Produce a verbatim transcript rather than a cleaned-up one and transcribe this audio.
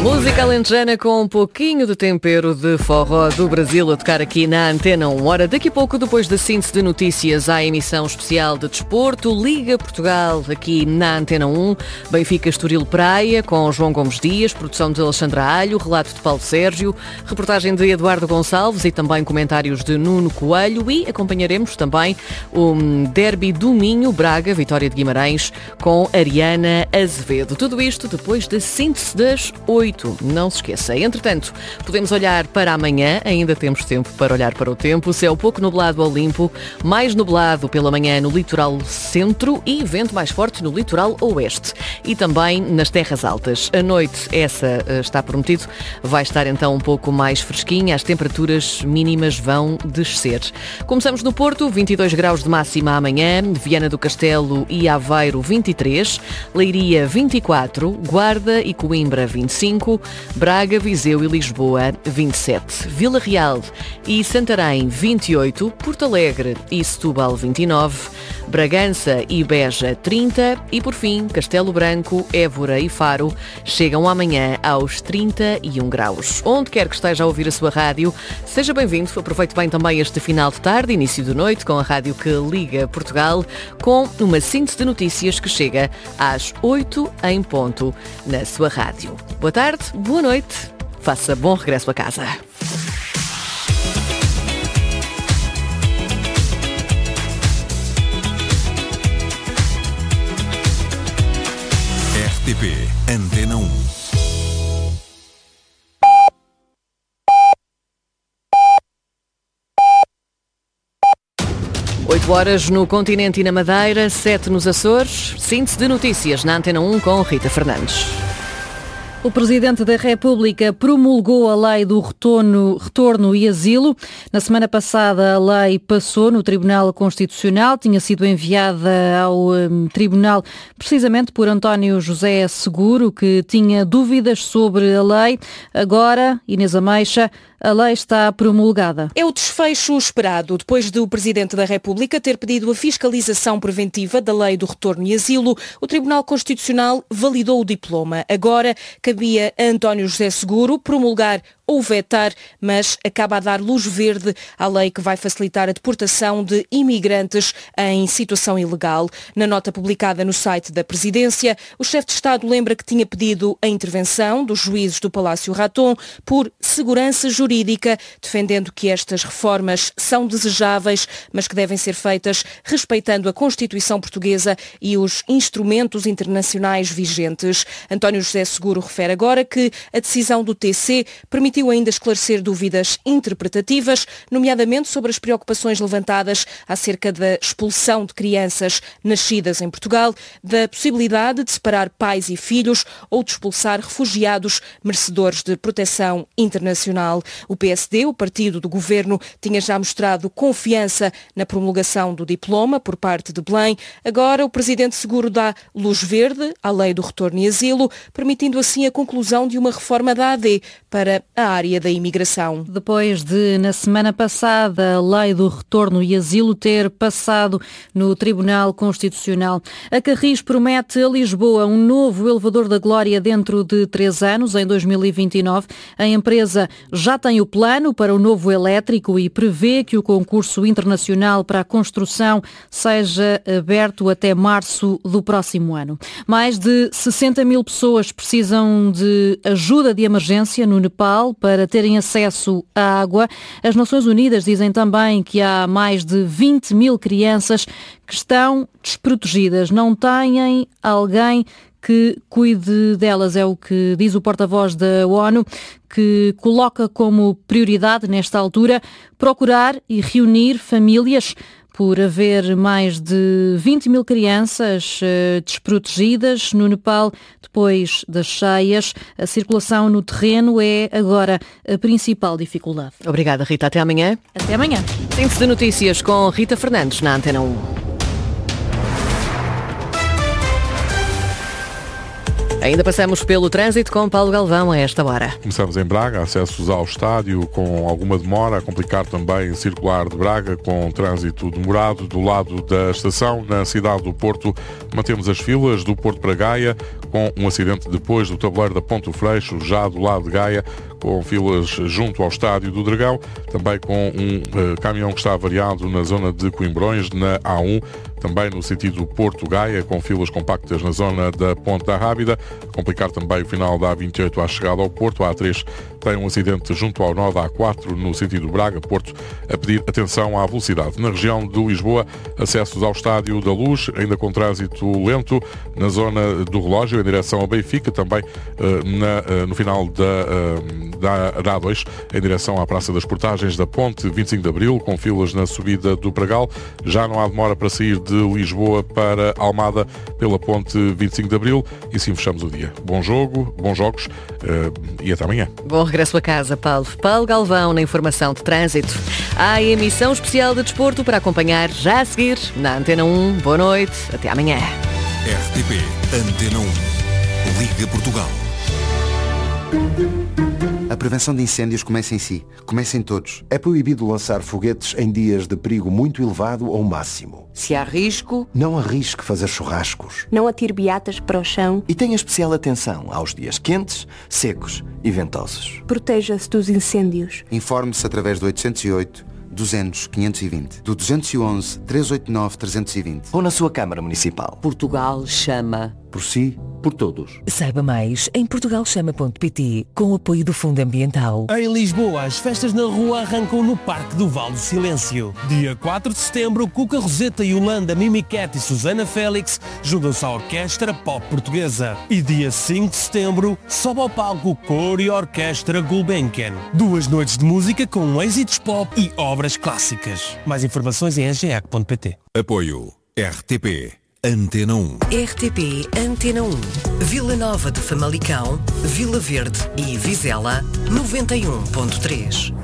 Música alentejana com um pouquinho de tempero de forró do Brasil a tocar aqui na Antena um. Ora, daqui a pouco, depois da síntese de notícias, há a emissão especial de desporto, Liga Portugal aqui na Antena um, Benfica Estoril Praia com João Gomes Dias, produção de Alexandra Alho, relato de Paulo Sérgio, reportagem de Eduardo Gonçalves e também comentários de Nuno Coelho, e acompanharemos também o derby do Minho, Braga, Vitória de Guimarães com Ariana Azevedo. Tudo isto depois da síntese das oito. Não se esqueça. Entretanto, podemos olhar para amanhã, ainda temos tempo para olhar para o tempo. Céu pouco nublado ao limpo, mais nublado pela manhã no litoral centro e vento mais forte no litoral oeste. E também nas terras altas. A noite, essa está prometido, vai estar então um pouco mais fresquinha, as temperaturas mínimas vão descer. Começamos no Porto, vinte e dois graus de máxima amanhã, Viana do Castelo e Aveiro vinte e três, Leiria vinte e quatro, Guarda e Coimbra vinte e cinco, Braga, Viseu e Lisboa vinte e sete, Vila Real e Santarém vinte e oito, Porto Alegre e Setúbal vinte e nove, Bragança e Beja trinta e, por fim, Castelo Branco, Évora e Faro chegam amanhã aos trinta e um graus. Onde quer que esteja a ouvir a sua rádio, seja bem-vindo. Aproveite bem também este final de tarde, início de noite, com a rádio que liga Portugal, com uma síntese de notícias que chega às oito em ponto na sua rádio. Boa tarde, boa noite, faça bom regresso a casa. R T P Antena um. oito horas no continente e na Madeira, sete nos Açores. Síntese de notícias na Antena um com Rita Fernandes. O Presidente da República promulgou a lei do retorno, retorno e asilo. Na semana passada, a lei passou no Tribunal Constitucional, tinha sido enviada ao um, Tribunal precisamente por António José Seguro, que tinha dúvidas sobre a lei. Agora, Inês Ameixa, a lei está promulgada. É o desfecho esperado, depois do Presidente da República ter pedido a fiscalização preventiva da Lei do Retorno e Asilo. O Tribunal Constitucional validou o diploma. Agora cabia a António José Seguro promulgar ou vetar, mas acaba a dar luz verde à lei que vai facilitar a deportação de imigrantes em situação ilegal. Na nota publicada no site da Presidência, o chefe de Estado lembra que tinha pedido a intervenção dos juízes do Palácio Raton por segurança jurídica, defendendo que estas reformas são desejáveis, mas que devem ser feitas respeitando a Constituição Portuguesa e os instrumentos internacionais vigentes. António José Seguro refere agora que a decisão do T C permitiu ainda esclarecer dúvidas interpretativas, nomeadamente sobre as preocupações levantadas acerca da expulsão de crianças nascidas em Portugal, da possibilidade de separar pais e filhos ou de expulsar refugiados merecedores de proteção internacional. O P S D, o partido do governo, tinha já mostrado confiança na promulgação do diploma por parte de Belém. Agora o Presidente Seguro dá luz verde à lei do retorno e asilo, permitindo assim a conclusão de uma reforma da A D para a área da imigração. Depois de, na semana passada, a lei do retorno e asilo ter passado no Tribunal Constitucional, a Carris promete a Lisboa um novo elevador da Glória dentro de três anos, em dois mil e vinte e nove. A empresa já tem o plano para o novo elétrico e prevê que o concurso internacional para a construção seja aberto até março do próximo ano. Mais de sessenta mil pessoas precisam de ajuda de emergência no Nepal para terem acesso à água. As Nações Unidas dizem também que há mais de vinte mil crianças que estão desprotegidas, não têm alguém que cuide delas, é o que diz o porta-voz da ONU, que coloca como prioridade nesta altura procurar e reunir famílias por haver mais de vinte mil crianças uh, desprotegidas no Nepal depois das cheias. A circulação no terreno é agora a principal dificuldade. Obrigada, Rita. Até amanhã. Até amanhã. Síntese de notícias com Rita Fernandes na Antena um. Ainda passamos pelo trânsito com Paulo Galvão a esta hora. Começamos em Braga, acessos ao estádio com alguma demora, a complicar também circular de Braga com trânsito demorado do lado da estação. Na cidade do Porto mantemos as filas do Porto para Gaia, com um acidente depois do tabuleiro da Ponte do Freixo, já do lado de Gaia, com filas junto ao estádio do Dragão, também com um uh, caminhão que está avariado na zona de Coimbrões, na A um, também no sentido Porto-Gaia, com filas compactas na zona da Ponte da Rábida, a complicar também o final da A vinte e oito à chegada ao Porto. A A três tem um acidente junto ao nó da A quatro, no sentido Braga-Porto, a pedir atenção à velocidade. Na região de Lisboa, acessos ao Estádio da Luz, ainda com trânsito lento, na zona do Relógio, em direção ao Benfica, também uh, na, uh, no final da, uh, da, da A dois, em direção à Praça das Portagens da Ponte vinte e cinco de Abril, com filas na subida do Pragal. Já não há demora para sair de Lisboa para Almada pela Ponte vinte e cinco de Abril, e sim fechamos o dia. Bom jogo, bons jogos uh, e até amanhã. Bom regresso a casa, Paulo. Paulo Galvão na informação de trânsito. Há a emissão especial de desporto para acompanhar já a seguir na Antena um. Boa noite, até amanhã. R T P Antena um. Liga Portugal. A prevenção de incêndios começa em si. Começa em todos. É proibido lançar foguetes em dias de perigo muito elevado ou máximo. Se há risco, não arrisque fazer churrascos. Não atire beatas para o chão. E tenha especial atenção aos dias quentes, secos e ventosos. Proteja-se dos incêndios. Informe-se através do oitocentos e oito, duzentos, quinhentos e vinte, do duzentos e onze, trezentos e oitenta e nove, trezentos e vinte. Ou na sua Câmara Municipal. Portugal chama. Por si, por todos. Saiba mais em portugal chama ponto pt, com o apoio do Fundo Ambiental. Em Lisboa, as festas na rua arrancam no Parque do Vale do Silêncio. Dia quatro de setembro, Cuca Roseta, Yolanda, Mimicat e Susana Félix juntam-se à Orquestra Pop Portuguesa. E dia cinco de setembro, sobe ao palco Cor e Orquestra Gulbenkian. Duas noites de música com êxitos pop e obras clássicas. Mais informações em s g a c ponto p t. Apoio R T P Antena um. R T P Antena um. Vila Nova de Famalicão, Vila Verde e Vizela, noventa e um ponto três.